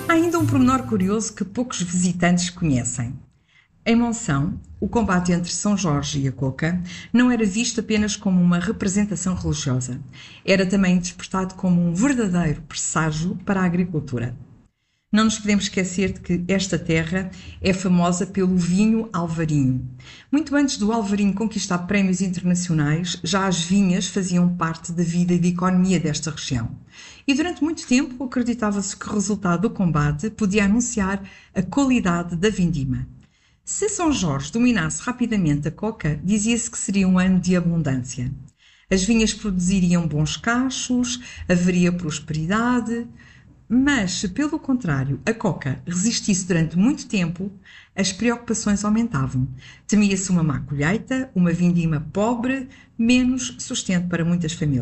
Há ainda um pormenor curioso que poucos visitantes conhecem. Em Monção, o combate entre São Jorge e a Coca não era visto apenas como uma representação religiosa. Era também interpretado como um verdadeiro presságio para a agricultura. Não nos podemos esquecer de que esta terra é famosa pelo vinho alvarinho. Muito antes do alvarinho conquistar prémios internacionais, já as vinhas faziam parte da vida e da economia desta região. E durante muito tempo acreditava-se que o resultado do combate podia anunciar a qualidade da vindima. Se São Jorge dominasse rapidamente a coca, dizia-se que seria um ano de abundância. As vinhas produziriam bons cachos, haveria prosperidade, mas se pelo contrário a coca resistisse durante muito tempo, as preocupações aumentavam. Temia-se uma má colheita, uma vindima pobre, menos sustento para muitas famílias.